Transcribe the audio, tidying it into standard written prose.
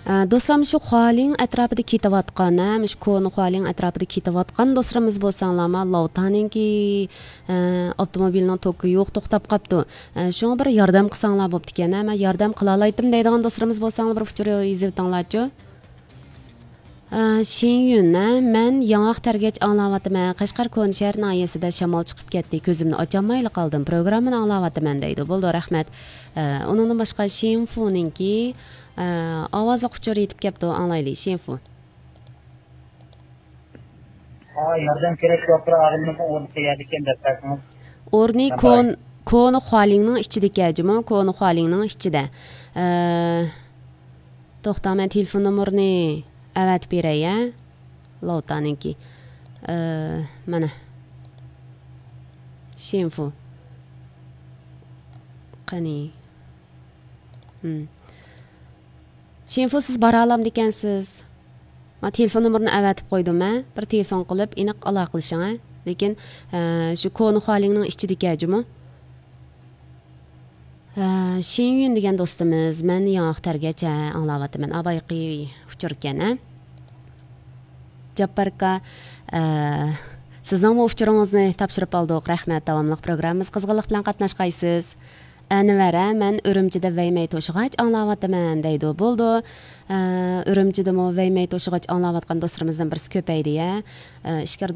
Dostlarım şu Xualing atrofida ketayotgan, shu Koni Xualing atrofida ketayotgan do'stlarimiz bo'lsanglarmi, Lautaningki avtomobilning toki yo'q, to'xtab qopti. Shunga bir yordam qilsanglar bo'pti ekan. Men yordam qila olmaydim deydigan do'stlarimiz bo'lsanglar bir uchur yozib tinglatchi. Shenyun, men yangi targach anglayapman. Qashqar Koni shahar noyasida shamol chiqib ketdi. Ko'zimni ocholmayli qoldim. Programmani anglayapman deydi. Bo'ldi, rahmat. Undan boshqa Shinfuninki ovozli quchur yetib kelibdi, anglaylik, Shinfu. Yordam kerak yo'qdir, og'limni o'rni qo'yadigan deb O'rni Koni Xualingning ichida ekanmi? Koni Xualingning ichida. To'xta, men telefon nomerini avatib beray, Lautaningki. Mana. Shinfu. Qani. Shinfu, siz bora olamdi ekansiz. Men telefon nomerini avatib qo'ydim, bir telefon qilib aniq aloqa qilishing, lekin shu Koni Xualingning ichida ekanmi? Shenyun degan do'stimiz, men yangitargacha anglayapman. Abayqi uchirgan, Jabbarka, sizning uchuringizni topshirib oldik. Rahmat, davomli programmamiz qizg'inlik bilan qatnashqaysiz. Anvara, men Urumchida Vaymay to'shig'ach anglayapman deydi. Bo'ldi. Urumchidami Vaymay to'shig'ach anglayotgan do'stlarimizdan birisi ko'paydi, Ishkar